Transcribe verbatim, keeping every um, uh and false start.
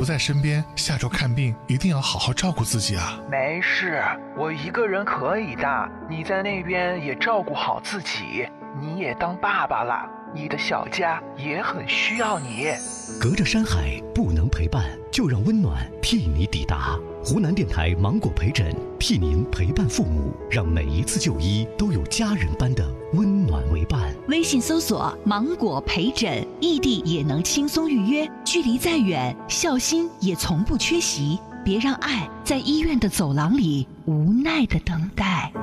不在身边，下周看病一定要好好照顾自己啊。 没事，我一个人可以的，你在那边也照顾好自己，你也当爸爸了，你的小家也很需要你。 隔着山海不能陪伴，就让温暖替你抵达。湖南电台芒果陪诊，替您陪伴父母，让每一次就医都有家人般的温暖为伴。 微信搜索芒果陪诊，异地也能轻松预约，距离再远，孝心也从不缺席。别让爱在医院的走廊里无奈的等待。